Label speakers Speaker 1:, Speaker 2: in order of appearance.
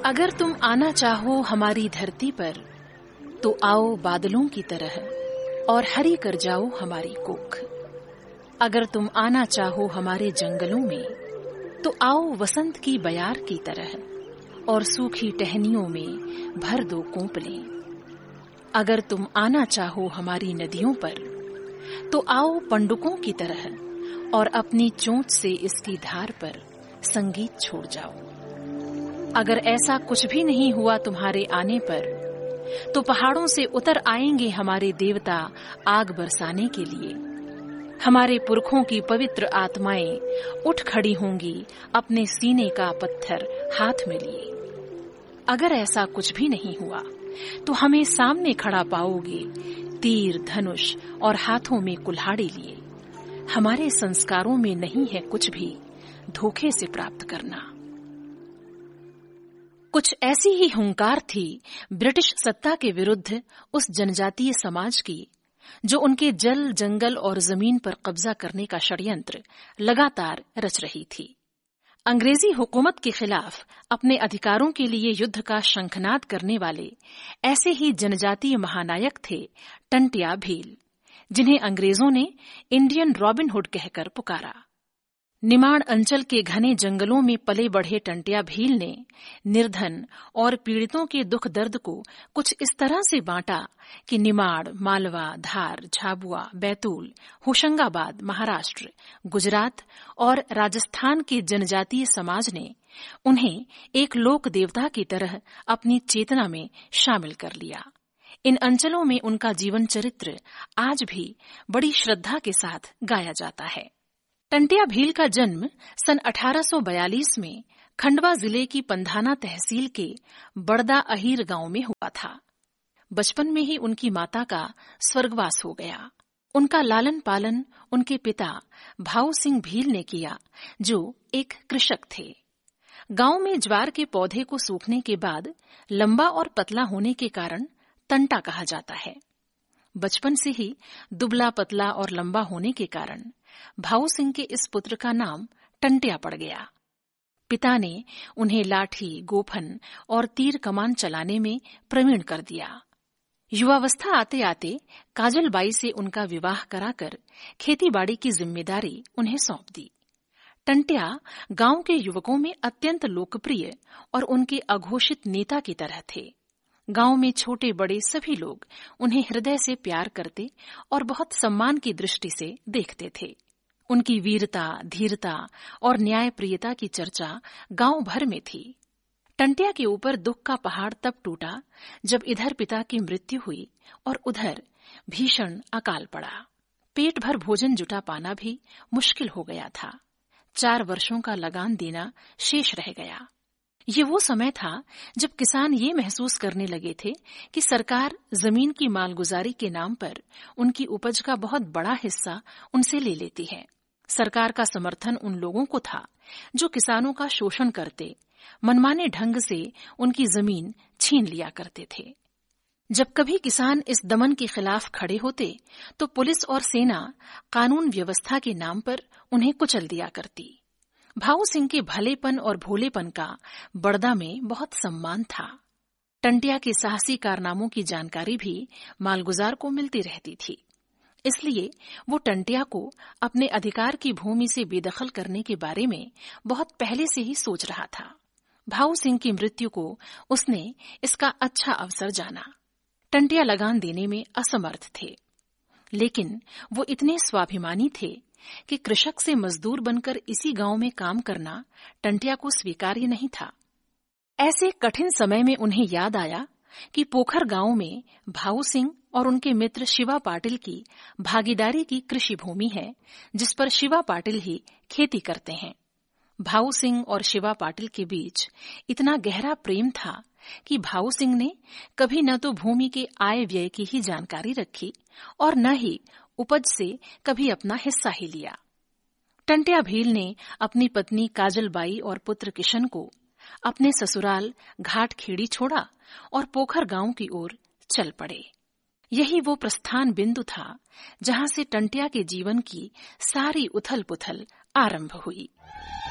Speaker 1: अगर तुम आना चाहो हमारी धरती पर, तो आओ बादलों की तरह और हरी कर जाओ हमारी कोख। अगर तुम आना चाहो हमारे जंगलों में, तो आओ वसंत की बयार की तरह और सूखी टहनियों में भर दो कोंपलें। अगर तुम आना चाहो हमारी नदियों पर, तो आओ पंडुकों की तरह और अपनी चोंच से इसकी धार पर संगीत छोड़ जाओ। अगर ऐसा कुछ भी नहीं हुआ तुम्हारे आने पर, तो पहाड़ों से उतर आएंगे हमारे देवता आग बरसाने के लिए। हमारे पुरखों की पवित्र आत्माएं उठ खड़ी होंगी अपने सीने का पत्थर हाथ में लिए। अगर ऐसा कुछ भी नहीं हुआ, तो हमें सामने खड़ा पाओगे तीर धनुष और हाथों में कुल्हाड़ी लिए। हमारे संस्कारों में नहीं है कुछ भी धोखे से प्राप्त करना। कुछ ऐसी ही हुंकार थी ब्रिटिश सत्ता के विरुद्ध उस जनजातीय समाज की, जो उनके जल जंगल और जमीन पर कब्जा करने का षड्यंत्र लगातार रच रही थी। अंग्रेजी हुकूमत के खिलाफ अपने अधिकारों के लिए युद्ध का शंखनाद करने वाले ऐसे ही जनजातीय महानायक थे टंट्या भील, जिन्हें अंग्रेजों ने इंडियन रॉबिन हुड कहकर पुकारा। निमाड़ अंचल के घने जंगलों में पले बढ़े टंट्या भील ने निर्धन और पीड़ितों के दुख दर्द को कुछ इस तरह से बांटा कि निमाड़, मालवा, धार, झाबुआ, बैतूल, होशंगाबाद, महाराष्ट्र, गुजरात और राजस्थान के जनजातीय समाज ने उन्हें एक लोक देवता की तरह अपनी चेतना में शामिल कर लिया। इन अंचलों में उनका जीवन चरित्र आज भी बड़ी श्रद्धा के साथ गाया जाता है। टंट्या भील का जन्म सन 1842 में खंडवा जिले की पंधाना तहसील के बड़दा अहीर गांव में हुआ था। बचपन में ही उनकी माता का स्वर्गवास हो गया। उनका लालन पालन उनके पिता भाऊ सिंह भील ने किया, जो एक कृषक थे। गांव में ज्वार के पौधे को सूखने के बाद लंबा और पतला होने के कारण टंटा कहा जाता है। बचपन से ही दुबला पतला और लंबा होने के कारण भाऊ सिंह के इस पुत्र का नाम टंट्या पड़ गया। पिता ने उन्हें लाठी, गोफन और तीर कमान चलाने में प्रवीण कर दिया। युवावस्था आते आते काजलबाई से उनका विवाह कराकर खेतीबाड़ी की जिम्मेदारी उन्हें सौंप दी। टंट्या गांव के युवकों में अत्यंत लोकप्रिय और उनके अघोषित नेता की तरह थे। गांव में छोटे बड़े सभी लोग उन्हें हृदय से प्यार करते और बहुत सम्मान की दृष्टि से देखते थे। उनकी वीरता, धीरता और न्यायप्रियता की चर्चा गांव भर में थी। टंट्या के ऊपर दुख का पहाड़ तब टूटा जब इधर पिता की मृत्यु हुई और उधर भीषण अकाल पड़ा। पेट भर भोजन जुटा पाना भी मुश्किल हो गया था। 4 वर्षों का लगान देना शेष रह गया। ये वो समय था जब किसान ये महसूस करने लगे थे कि सरकार जमीन की मालगुजारी के नाम पर उनकी उपज का बहुत बड़ा हिस्सा उनसे ले लेती है। सरकार का समर्थन उन लोगों को था जो किसानों का शोषण करते, मनमाने ढंग से उनकी जमीन छीन लिया करते थे। जब कभी किसान इस दमन के खिलाफ खड़े होते, तो पुलिस और सेना कानून व्यवस्था के नाम पर उन्हें कुचल दिया करती। भाऊ सिंह के भलेपन और भोलेपन का बड़दा में बहुत सम्मान था। टंट्या के साहसी कारनामों की जानकारी भी मालगुजार को मिलती रहती थी। इसलिए वो टंट्या को अपने अधिकार की भूमि से बेदखल करने के बारे में बहुत पहले से ही सोच रहा था। भाऊ सिंह की मृत्यु को उसने इसका अच्छा अवसर जाना। टंट्या लगान देने में असमर्थ थे, लेकिन वो इतने स्वाभिमानी थे कि कृषक से मजदूर बनकर इसी गांव में काम करना टंट्या को स्वीकार्य नहीं था। ऐसे कठिन समय में उन्हें याद आया कि पोखर गांव में भाऊ सिंह और उनके मित्र शिवा पाटिल की भागीदारी की कृषि भूमि है, जिस पर शिवा पाटिल ही खेती करते हैं। भाऊ सिंह और शिवा पाटिल के बीच इतना गहरा प्रेम था कि भाऊ सिंह ने कभी न तो भूमि के आय व्यय की ही जानकारी रखी और न ही उपज से कभी अपना हिस्सा ही लिया। टंट्या भील ने अपनी पत्नी काजलबाई और पुत्र किशन को अपने ससुराल घाट खेड़ी छोड़ा और पोखर गांव की ओर चल पड़े। यही वो प्रस्थान बिंदु था जहां से टंट्या के जीवन की सारी उथल पुथल आरंभ हुई।